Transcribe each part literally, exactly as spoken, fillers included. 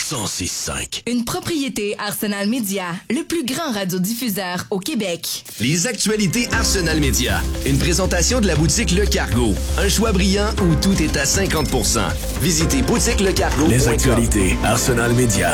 cent six cinq. Une propriété Arsenal Media, le plus grand radiodiffuseur au Québec. Les actualités Arsenal Media. Une présentation de la boutique Le Cargo. Un choix brillant où tout est à cinquante pour cent. Visitez boutique le cargo point com. Les actualités Arsenal Media.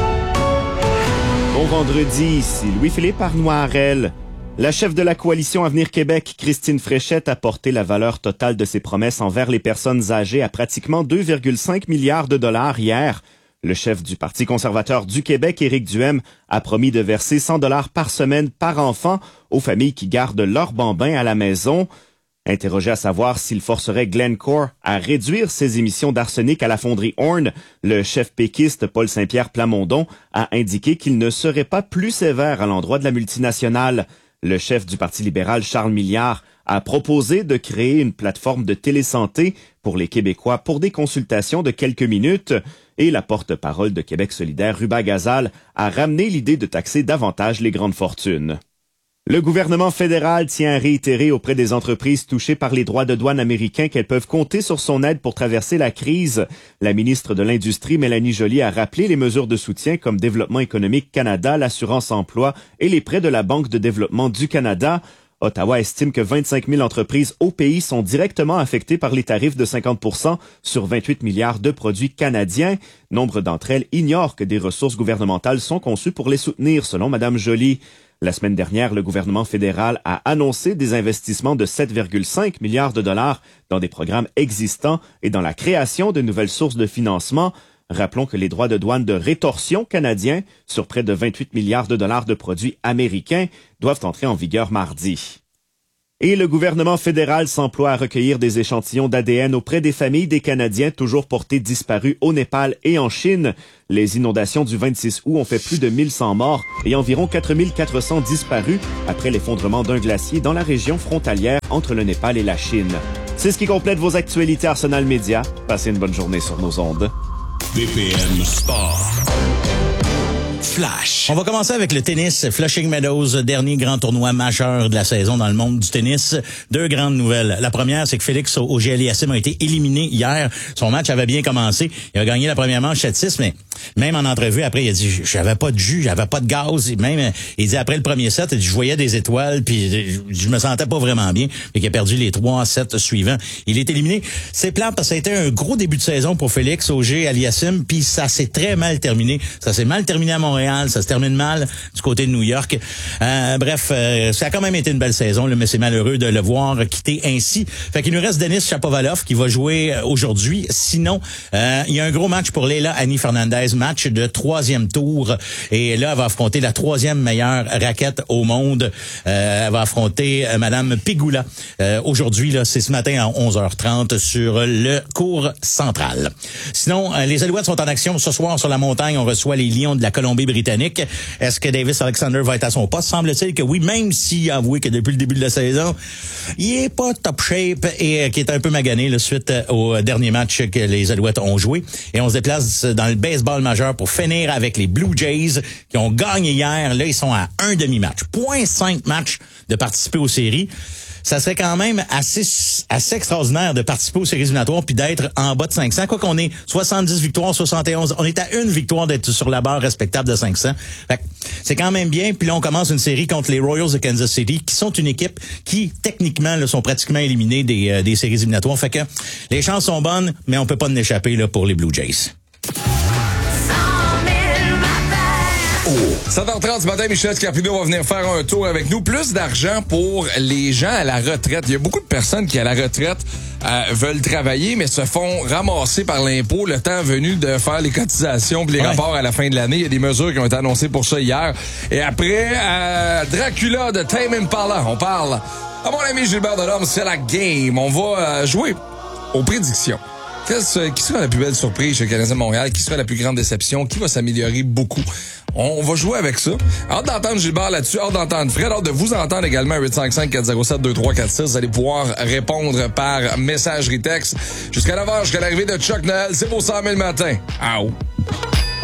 Bon vendredi, ici Louis-Philippe Arnoirel. La chef de la coalition Avenir Québec, Christine Fréchette, a porté la valeur totale de ses promesses envers les personnes âgées à pratiquement deux virgule cinq milliards de dollars hier. Le chef du Parti conservateur du Québec, Éric Duhem, a promis de verser cent dollars par semaine par enfant aux familles qui gardent leurs bambins à la maison. Interrogé à savoir s'il forcerait Glencore à réduire ses émissions d'arsenic à la fonderie Horn, le chef péquiste Paul Saint-Pierre Plamondon a indiqué qu'il ne serait pas plus sévère à l'endroit de la multinationale. Le chef du Parti libéral, Charles Milliard, a proposé de créer une plateforme de télésanté pour les Québécois pour des consultations de quelques minutes. Et la porte-parole de Québec solidaire, Ruba Gazal, a ramené l'idée de taxer davantage les grandes fortunes. Le gouvernement fédéral tient à réitérer auprès des entreprises touchées par les droits de douane américains qu'elles peuvent compter sur son aide pour traverser la crise. La ministre de l'Industrie, Mélanie Joly, a rappelé les mesures de soutien comme Développement économique Canada, l'assurance emploi et les prêts de la Banque de développement du Canada. Ottawa estime que vingt-cinq mille entreprises au pays sont directement affectées par les tarifs de cinquante pour cent sur vingt-huit milliards de produits canadiens. Nombre d'entre elles ignorent que des ressources gouvernementales sont conçues pour les soutenir, selon Mme Joly. La semaine dernière, le gouvernement fédéral a annoncé des investissements de sept virgule cinq milliards de dollars dans des programmes existants et dans la création de nouvelles sources de financement. Rappelons que les droits de douane de rétorsion canadiens sur près de vingt-huit milliards de dollars de produits américains doivent entrer en vigueur mardi. Et le gouvernement fédéral s'emploie à recueillir des échantillons d'A D N auprès des familles des Canadiens toujours portés disparus au Népal et en Chine. Les inondations du vingt-six août ont fait plus de mille cent morts et environ quatre mille quatre cents disparus après l'effondrement d'un glacier dans la région frontalière entre le Népal et la Chine. C'est ce qui complète vos actualités Arsenal Media. Passez une bonne journée sur nos ondes. B P M Sport. Flash. On va commencer avec le tennis. Flushing Meadows, dernier grand tournoi majeur de la saison dans le monde du tennis. Deux grandes nouvelles. La première, c'est que Félix Auger-Aliassime a été éliminé hier. Son match avait bien commencé. Il a gagné la première manche sept six, mais même en entrevue, après, il a dit « J'avais pas de jus, j'avais pas de gaz. » Même, il dit après le premier set, il dit, je voyais des étoiles, puis je me sentais pas vraiment bien. Et qu'il a perdu les trois sets suivants. Il est éliminé. C'est plate parce que ça a été un gros début de saison pour Félix Auger-Aliassime, puis ça s'est très mal terminé. Ça s'est mal terminé à Montréal, ça se termine mal du côté de New York. Euh, bref, euh, ça a quand même été une belle saison, là, mais c'est malheureux de le voir quitter ainsi. Fait qu'il nous reste Denis Shapovalov qui va jouer aujourd'hui. Sinon, euh, il y a un gros match pour Leila Annie Fernandez, match de troisième tour. Et là, elle va affronter la troisième meilleure raquette au monde. Euh, elle va affronter euh, Madame Pegula. Euh, aujourd'hui, là, c'est ce matin à onze heures trente sur le court central. Sinon, euh, les Alouettes sont en action ce soir sur la montagne. On reçoit les Lions de la Colombie-Britannique. Est-ce que Davis Alexander va être à son poste? Semble-t-il que oui, même s'il a avoué que depuis le début de la saison, il est pas top shape et qui est un peu magané là, suite au dernier match que les Alouettes ont joué. Et on se déplace dans le baseball majeur pour finir avec les Blue Jays qui ont gagné hier. Là, ils sont à un demi-match. Point cinq matchs de participer aux séries. Ça serait quand même assez assez extraordinaire de participer aux séries éliminatoires puis d'être en bas de cinq cents. Quoi qu'on ait soixante-dix victoires, soixante et onze, on est à une victoire d'être sur la barre respectable de cinq cents. Fait que c'est quand même bien. Puis là, on commence une série contre les Royals de Kansas City, qui sont une équipe qui, techniquement, là, sont pratiquement éliminés des, euh, des séries éliminatoires. Fait que les chances sont bonnes, mais on peut pas en échapper là, pour les Blue Jays. sept heures trente ce matin, Michel Scarpino va venir faire un tour avec nous. Plus d'argent pour les gens à la retraite. Il y a beaucoup de personnes qui, à la retraite, euh, veulent travailler, mais se font ramasser par l'impôt le temps venu de faire les cotisations et les ouais. rapports à la fin de l'année. Il y a des mesures qui ont été annoncées pour ça hier. Et après, euh, Dracula de Tame Impala, on parle à mon ami Gilbert Delorme, c'est la game. On va euh, jouer aux prédictions. Qu'est-ce, qui sera la plus belle surprise chez le Canadien de Montréal? Qui sera la plus grande déception? Qui va s'améliorer beaucoup? On, on va jouer avec ça. Hâte d'entendre Gilbert là-dessus, hâte d'entendre Fred, hâte de vous entendre également à huit cinq cinq quatre zéro sept deux trois quatre six. Vous allez pouvoir répondre par messagerie texte. Jusqu'à neuf heures, jusqu'à l'arrivée de Chuck Noël, c'est pour cent mille matin. Au!